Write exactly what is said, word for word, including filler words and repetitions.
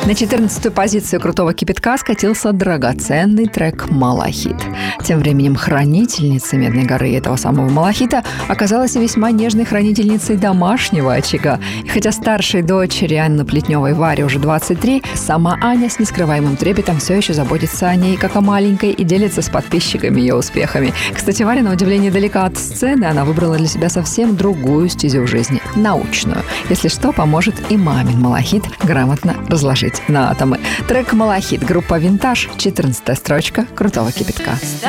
На четырнадцатую позицию крутого кипятка скатился драгоценный трек «Малахит». Тем временем хранительницей Медной горы этого самого малахита оказалась весьма нежной хранительницей домашнего очага. И хотя старшей дочери Анны Плетневой Варе уже двадцать три, сама Аня с нескрываемым трепетом все еще заботится о ней как о маленькой и делится с подписчиками ее успехами. Кстати, Варя, на удивление, далека от сцены, она выбрала для себя совсем другую стезю в жизни – научную. Если что, поможет и мамин малахит грамотно разложить на атомы. Трек «Малахит», группа «Винтаж», четырнадцатая строчка крутого кипятка.